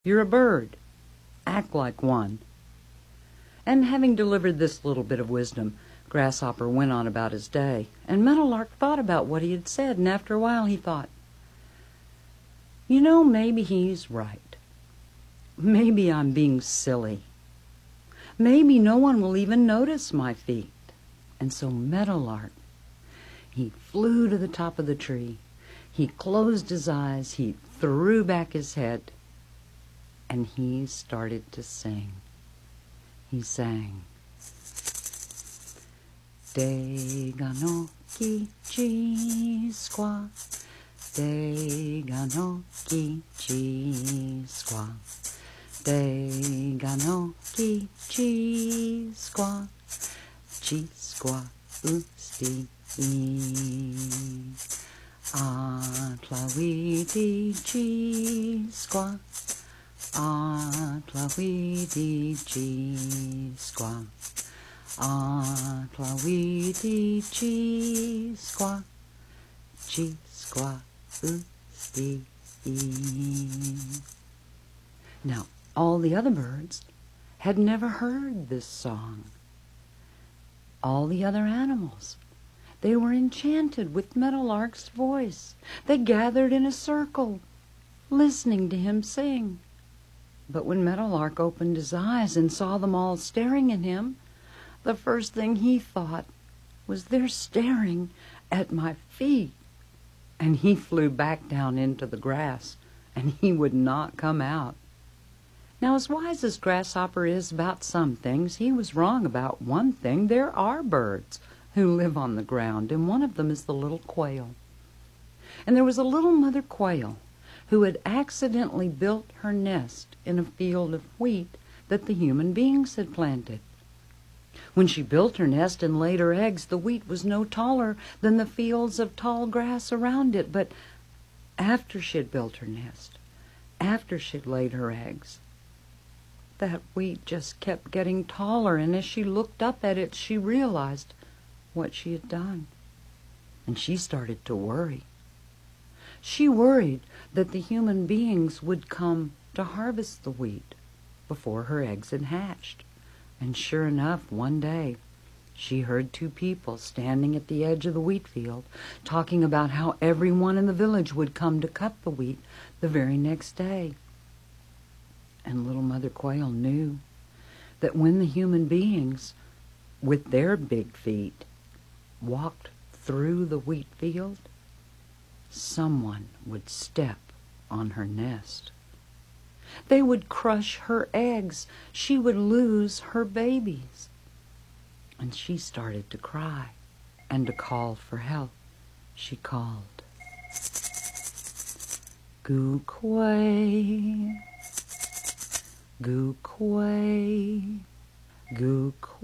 You're a bird. Act like one." And having delivered this little bit of wisdom, Grasshopper went on about his day, and Meadowlark thought about what he had said, and after a while he thought, maybe he's right. Maybe I'm being silly. Maybe no one will even notice my feet. And so Meadowlark, he flew to the top of the tree. He closed his eyes, he threw back his head, and he started to sing. He sang, "Dega no kichi squaw, Dega no kichi squaw, Dega no kichi squaw, chi squaw usti Atlawidi chi squaw, Atlawidi chi squaw, Atlawidi chi squaw, chi squaw usti." Now, all the other birds had never heard this song. All the other animals, they were enchanted with Meadowlark's voice. They gathered in a circle, listening to him sing. But when Meadowlark opened his eyes and saw them all staring at him, the first thing he thought was, "They're staring at my feet." And he flew back down into the grass, and he would not come out. Now, as wise as Grasshopper is about some things, he was wrong about one thing. There are birds who live on the ground, and one of them is the little quail. And there was a little mother quail who had accidentally built her nest in a field of wheat that the human beings had planted. When she built her nest and laid her eggs, the wheat was no taller than the fields of tall grass around it. But after she had built her nest, after she had laid her eggs, that wheat just kept getting taller, and as she looked up at it, she realized what she had done. And she started to worry. She worried that the human beings would come to harvest the wheat before her eggs had hatched. And sure enough, one day, she heard two people standing at the edge of the wheat field talking about how everyone in the village would come to cut the wheat the very next day. And little Mother Quail knew that when the human beings, with their big feet, walked through the wheat field, someone would step on her nest. They would crush her eggs. She would lose her babies. And she started to cry and to call for help. She called, "Goo quay, goo quay, goo quay."